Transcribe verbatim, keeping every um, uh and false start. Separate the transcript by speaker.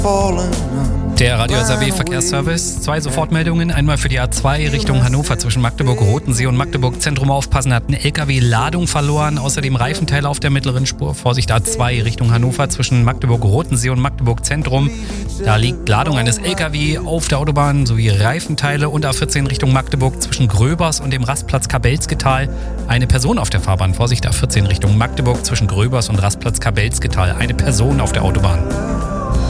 Speaker 1: Der Radio S R W Verkehrsservice. Zwei Sofortmeldungen. Einmal für die A zwei Richtung Hannover zwischen Magdeburg-Rotensee und Magdeburg-Zentrum aufpassen. Hat ein L K W Ladung verloren. Außerdem Reifenteile auf der mittleren Spur. Vorsicht A zwei Richtung Hannover zwischen Magdeburg-Rotensee und Magdeburg-Zentrum. Da liegt Ladung eines L K W auf der Autobahn sowie Reifenteile. Und A vierzehn Richtung Magdeburg zwischen Gröbers und dem Rastplatz Kabelsgetal. Eine Person auf der Fahrbahn. Vorsicht A vierzehn Richtung Magdeburg zwischen Gröbers und Rastplatz Kabelsgetal. Eine Person auf der Autobahn.